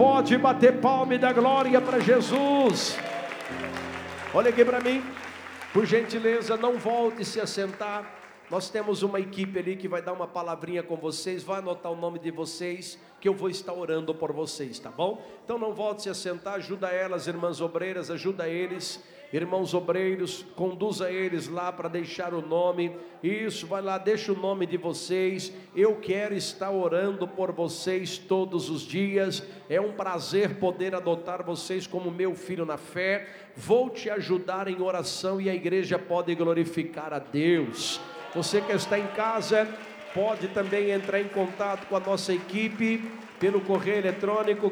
Pode bater palma e dar glória para Jesus. Olha aqui para mim, por gentileza, não volte se a sentar. Nós temos uma equipe ali que vai dar uma palavrinha com vocês. Vai anotar o nome de vocês, que eu vou estar orando por vocês, tá bom? Então não volte se a sentar, ajuda elas, irmãs obreiras, ajuda eles. Irmãos obreiros, conduza eles lá para deixar o nome. Isso, vai lá, deixa o nome de vocês. Eu quero estar orando por vocês todos os dias. É um prazer poder adotar vocês como meu filho na fé. Vou te ajudar em oração e a igreja pode glorificar a Deus. Você que está em casa, pode também entrar em contato com a nossa equipe pelo correio eletrônico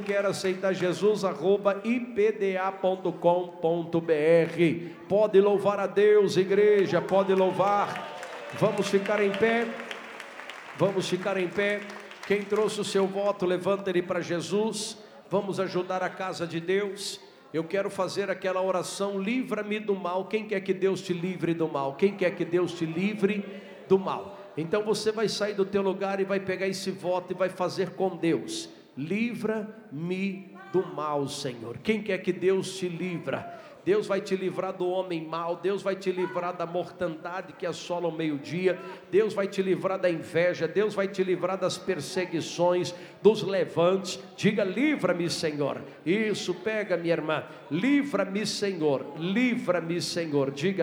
queroaceitarjesus@ipda.com.br. Pode louvar a Deus, igreja, pode louvar. Vamos ficar em pé. Vamos ficar em pé. Quem trouxe o seu voto, levanta ele para Jesus. Vamos ajudar a casa de Deus. Eu quero fazer aquela oração: livra-me do mal. Quem quer que Deus te livre do mal? Quem quer que Deus te livre do mal? Então você vai sair do teu lugar e vai pegar esse voto e vai fazer com Deus: livra-me do mal, Senhor. Quem quer que Deus te livra? Deus vai te livrar do homem mau. Deus vai te livrar da mortandade que assola o meio-dia. Deus vai te livrar da inveja. Deus vai te livrar das perseguições, dos levantes. Diga: livra-me, Senhor. Isso, pega, minha irmã. Livra-me, Senhor. Livra-me, Senhor. Diga: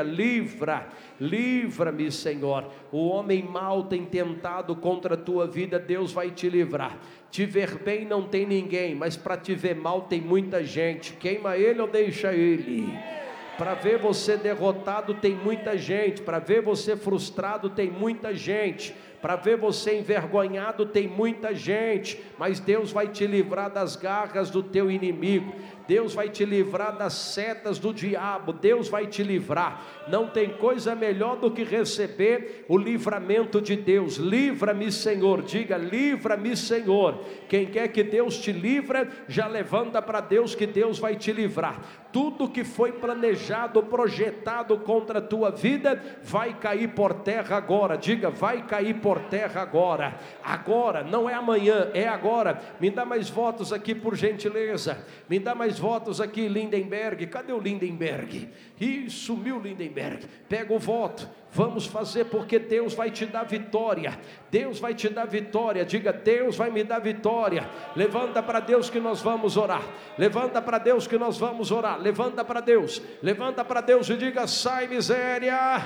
livra-me, Senhor. O homem mau tem tentado contra a tua vida. Deus vai te livrar. Te ver bem não tem ninguém, mas para te ver mal tem muita gente. Queima ele ou deixa ele. Para ver você derrotado tem muita gente. Para ver você frustrado tem muita gente. Para ver você envergonhado tem muita gente. Mas Deus vai te livrar das garras do teu inimigo. Deus vai te livrar das setas do diabo. Deus vai te livrar. Não tem coisa melhor do que receber o livramento de Deus. Livra-me, Senhor. Diga: livra-me, Senhor. Quem quer que Deus te livra, já levanta para Deus, que Deus vai te livrar. Tudo que foi planejado, projetado contra a tua vida, vai cair por terra agora. Diga: vai cair por terra agora. Agora, não é amanhã, é agora. Me dá mais votos aqui, por gentileza. Me dá mais votos aqui, Lindenberg. Cadê o Lindenberg? Ih, sumiu o Lindenberg. Pega o voto. Vamos fazer, porque Deus vai te dar vitória. Deus vai te dar vitória. Diga: Deus vai me dar vitória. Levanta para Deus que nós vamos orar. Levanta para Deus que nós vamos orar. Levanta para Deus. Levanta para Deus e diga: sai, miséria.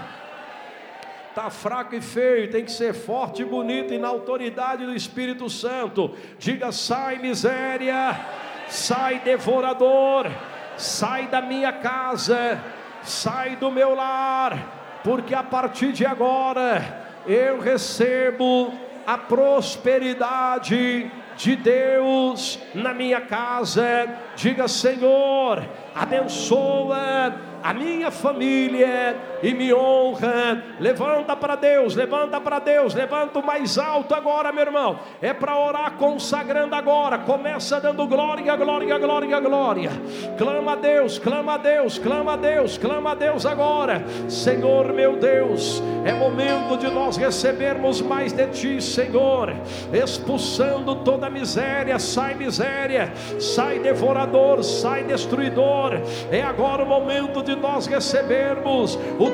Está fraco e feio, tem que ser forte e bonito e na autoridade do Espírito Santo. Diga: sai, miséria. Sai, devorador. Sai da minha casa. Sai do meu lar. Porque a partir de agora eu recebo a prosperidade de Deus na minha casa. Diga: Senhor, abençoa a minha família e me honra. Levanta para Deus, levanta para Deus. Levanta o mais alto agora, meu irmão. É para orar consagrando agora. Começa dando glória, glória, glória, glória. Clama a Deus, clama a Deus, clama a Deus, clama a Deus agora. Senhor meu Deus, é momento de nós recebermos mais de Ti, Senhor. Expulsando toda miséria. Sai, miséria. Sai, devorador. Sai, destruidor. É agora o momento de nós recebermos o